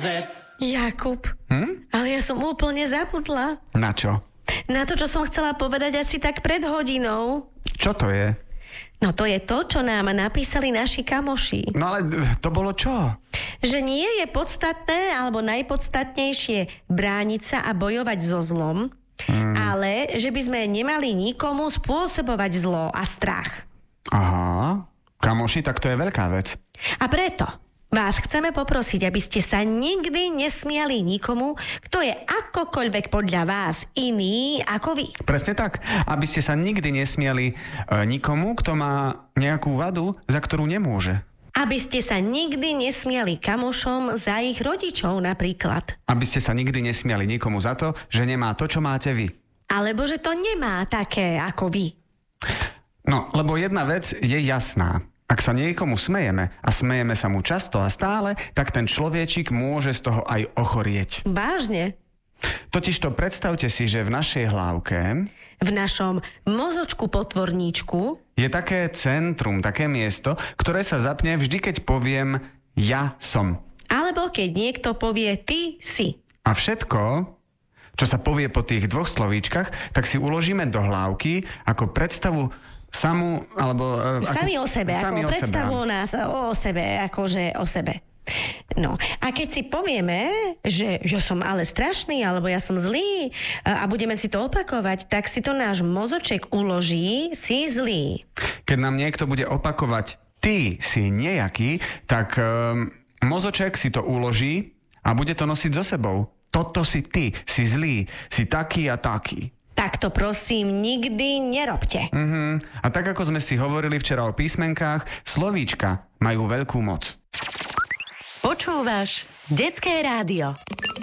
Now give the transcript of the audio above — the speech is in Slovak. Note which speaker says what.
Speaker 1: Jakub, ale ja som úplne zabudla.
Speaker 2: Na čo?
Speaker 1: Na to, čo som chcela povedať asi tak pred hodinou.
Speaker 2: Čo to je?
Speaker 1: No to je to, čo nám napísali naši kamoši.
Speaker 2: No ale to bolo čo?
Speaker 1: Že nie je podstatné alebo najpodstatnejšie brániť sa a bojovať so zlom, ale že by sme nemali nikomu spôsobovať zlo a strach.
Speaker 2: Aha, kamoši, tak to je veľká vec.
Speaker 1: A preto vás chceme poprosiť, aby ste sa nikdy nesmiali nikomu, kto je akokoľvek podľa vás iný ako vy.
Speaker 2: Presne tak, aby ste sa nikdy nesmiali nikomu, kto má nejakú vadu, za ktorú nemôže.
Speaker 1: Aby ste sa nikdy nesmiali kamošom za ich rodičov napríklad.
Speaker 2: Aby ste sa nikdy nesmiali nikomu za to, že nemá to, čo máte vy.
Speaker 1: Alebo že to nemá také ako vy.
Speaker 2: No, lebo jedna vec je jasná. Ak sa niekomu smejeme a smejeme sa mu často a stále, tak ten človečik môže z toho aj ochorieť.
Speaker 1: Vážne?
Speaker 2: Totižto predstavte si, že v našej hlávke,
Speaker 1: v našom mozočku potvorníčku
Speaker 2: je také centrum, také miesto, ktoré sa zapne vždy, keď poviem ja som.
Speaker 1: Alebo keď niekto povie ty si.
Speaker 2: A všetko, čo sa povie po tých dvoch slovíčkach, tak si uložíme do hlávky ako predstavu samú, alebo...
Speaker 1: Sami o sebe,
Speaker 2: sami
Speaker 1: ako
Speaker 2: o
Speaker 1: predstavu
Speaker 2: sebe.
Speaker 1: nás o sebe, akože o sebe. No, a keď si povieme, že ja som ale strašný, alebo ja som zlý a budeme si to opakovať, tak si to náš mozoček uloží, si zlý.
Speaker 2: Keď nám niekto bude opakovať ty si nejaký, tak mozoček si to uloží a bude to nosiť so sebou. Toto si ty, si zlý, si taký a taký.
Speaker 1: Tak to prosím nikdy nerobte.
Speaker 2: A tak ako sme si hovorili včera o písmenkách, slovíčka majú veľkú moc.
Speaker 3: Počúvaš Detské rádio.